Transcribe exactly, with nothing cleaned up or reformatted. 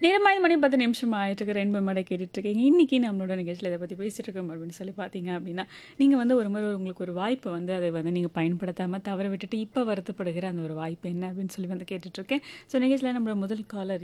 நேரம் ஐந்து மணி பத்து நிமிஷம் ஆயிட்டுருக்கு. ரெயின்போ மேடை கேட்டுட்ருக்கீங்க. இன்னைக்கு நம்மளோட நிகழ்ச்சியில இத பத்தி பேசிட்டு இருக்கோம் அப்படின்னு சொல்லி பார்த்தீங்க அப்படின்னா, நீங்க வந்து ஒரு முறை உங்களுக்கு ஒரு வாய்ப்பு வந்து அதை வந்து நீங்க பயன்படுத்தாம தவற விட்டுட்டு, இப்ப வருத்தப்படுகிற அந்த ஒரு வாய்ப்பு என்ன அப்படின்னு சொல்லி வந்து கேட்டுட்ருக்கேன். ஸோ நிகழ்ச்சியில நம்மளோட முதல் காலர்